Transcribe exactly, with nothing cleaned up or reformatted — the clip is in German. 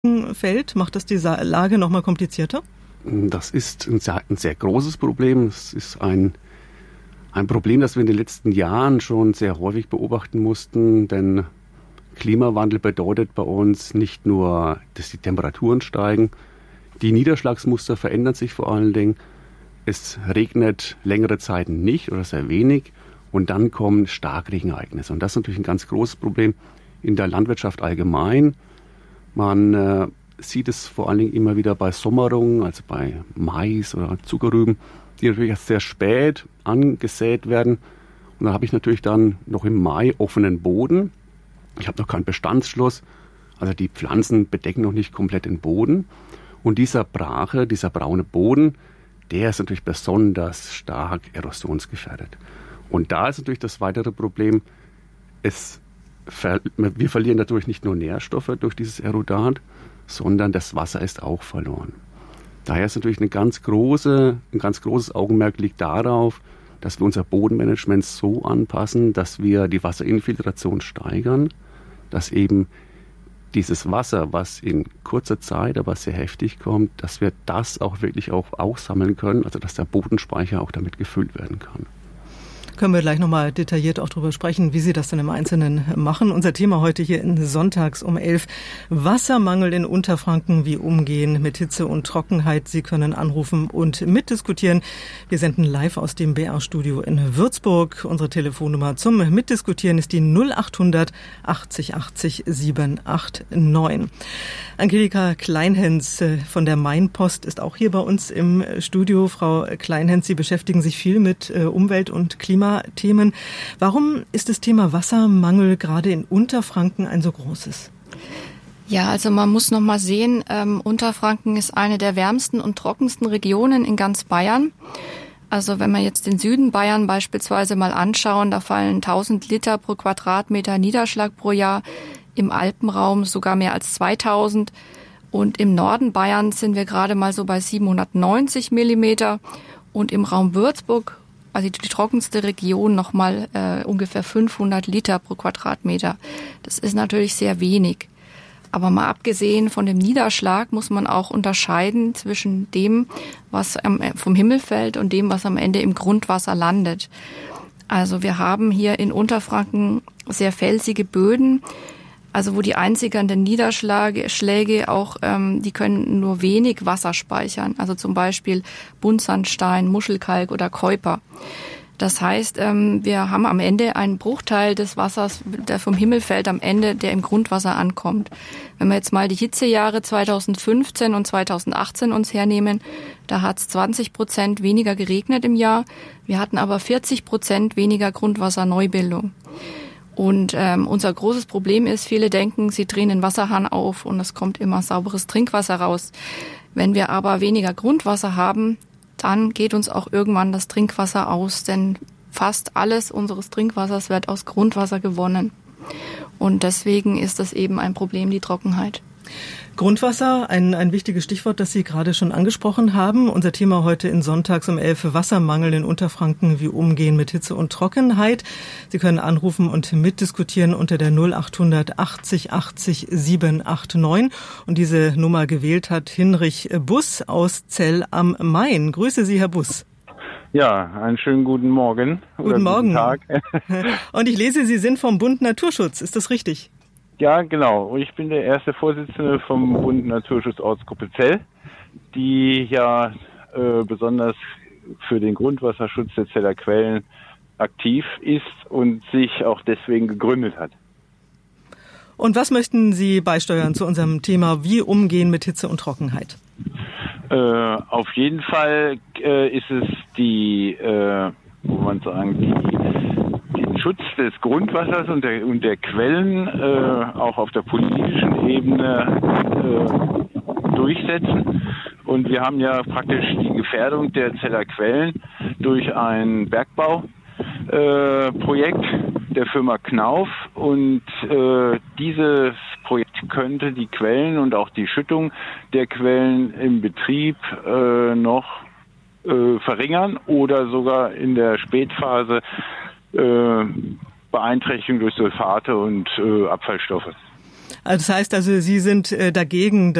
fällt? Macht das die Lage noch mal komplizierter? Das ist ein sehr, ein sehr großes Problem. Es ist ein, ein Problem, das wir in den letzten Jahren schon sehr häufig beobachten mussten, denn Klimawandel bedeutet bei uns nicht nur, dass die Temperaturen steigen, die Niederschlagsmuster verändern sich vor allen Dingen. Es regnet längere Zeiten nicht oder sehr wenig und dann kommen Starkregenereignisse. Und das ist natürlich ein ganz großes Problem in der Landwirtschaft allgemein. Man äh, sieht es vor allen Dingen immer wieder bei Sommerungen, also bei Mais oder Zuckerrüben, die natürlich erst sehr spät angesät werden. Und da habe ich natürlich dann noch im Mai offenen Boden. Ich habe noch keinen Bestandsschluss, also die Pflanzen bedecken noch nicht komplett den Boden. Und dieser Brache, dieser braune Boden, der ist natürlich besonders stark erosionsgefährdet. Und da ist natürlich das weitere Problem, es, wir verlieren dadurch nicht nur Nährstoffe durch dieses Erodat, sondern das Wasser ist auch verloren. Daher ist natürlich eine ganz große, ein ganz großes Augenmerk liegt darauf, dass wir unser Bodenmanagement so anpassen, dass wir die Wasserinfiltration steigern, dass eben dieses Wasser, was in kurzer Zeit, aber sehr heftig kommt, dass wir das auch wirklich auch aufsammeln können, also dass der Bodenspeicher auch damit gefüllt werden kann. Können wir gleich nochmal detailliert auch darüber sprechen, wie Sie das denn im Einzelnen machen. Unser Thema heute hier in Sonntags um elf. Wassermangel in Unterfranken, wie umgehen mit Hitze und Trockenheit. Sie können anrufen und mitdiskutieren. Wir senden live aus dem B R-Studio in Würzburg. Unsere Telefonnummer zum Mitdiskutieren ist die null achthundert achtzig achtzig siebenhundertneunundachtzig. Angelika Kleinhens von der Mainpost ist auch hier bei uns im Studio. Frau Kleinhens, Sie beschäftigen sich viel mit Umwelt- und Klima Themen. Warum ist das Thema Wassermangel gerade in Unterfranken ein so großes? Ja, also man muss noch mal sehen, ähm, Unterfranken ist eine der wärmsten und trockensten Regionen in ganz Bayern. Also wenn wir jetzt den Süden Bayern beispielsweise mal anschauen, da fallen tausend Liter pro Quadratmeter Niederschlag pro Jahr, im Alpenraum sogar mehr als zweitausend und im Norden Bayerns sind wir gerade mal so bei siebenhundertneunzig Millimeter und im Raum Würzburg, also die trockenste Region, nochmal äh, ungefähr fünfhundert Liter pro Quadratmeter. Das ist natürlich sehr wenig. Aber mal abgesehen von dem Niederschlag muss man auch unterscheiden zwischen dem, was am, vom Himmel fällt und dem, was am Ende im Grundwasser landet. Also wir haben hier in Unterfranken sehr felsige Böden, also wo die einzigen Niederschläge auch, ähm, die können nur wenig Wasser speichern. Also zum Beispiel Buntsandstein, Muschelkalk oder Keuper. Das heißt, ähm, wir haben am Ende einen Bruchteil des Wassers, der vom Himmel fällt, am Ende, der im Grundwasser ankommt. Wenn wir jetzt mal die Hitzejahre zweitausendfünfzehn und zweitausendachtzehn uns hernehmen, da hat es zwanzig Prozent weniger geregnet im Jahr. Wir hatten aber vierzig Prozent weniger Grundwasserneubildung. Und ähm, unser großes Problem ist, viele denken, sie drehen den Wasserhahn auf und es kommt immer sauberes Trinkwasser raus. Wenn wir aber weniger Grundwasser haben, dann geht uns auch irgendwann das Trinkwasser aus, denn fast alles unseres Trinkwassers wird aus Grundwasser gewonnen. Und deswegen ist das eben ein Problem, die Trockenheit. Grundwasser, ein, ein wichtiges Stichwort, das Sie gerade schon angesprochen haben. Unser Thema heute in Sonntags um elf, Wassermangel in Unterfranken, wie umgehen mit Hitze und Trockenheit. Sie können anrufen und mitdiskutieren unter der null achthundert achtzig achtzig siebenhundertneunundachtzig. Und diese Nummer gewählt hat Hinrich Buss aus Zell am Main. Grüße Sie, Herr Buss. Ja, einen schönen guten Morgen. Guten oder Morgen. Guten Tag. Und ich lese, Sie sind vom Bund Naturschutz. Ist das richtig? Ja, genau. Und ich bin der erste Vorsitzende vom Bund Naturschutz Ortsgruppe Zell, die ja äh, besonders für den Grundwasserschutz der Zeller Quellen aktiv ist und sich auch deswegen gegründet hat. Und was möchten Sie beisteuern zu unserem Thema, wie umgehen mit Hitze und Trockenheit? Äh, auf jeden Fall äh, ist es die, äh, wo man sagen, die, den Schutz des Grundwassers und der, und der Quellen äh, auch auf der politischen Ebene äh, durchsetzen. Und wir haben ja praktisch die Gefährdung der Zeller Quellen durch ein Bergbauprojekt äh, der Firma Knauf. Und äh, dieses Projekt könnte die Quellen und auch die Schüttung der Quellen im Betrieb äh, noch äh, verringern oder sogar in der Spätphase äh, Beeinträchtigung durch Sulfate und äh, Abfallstoffe. Das heißt also, Sie sind dagegen,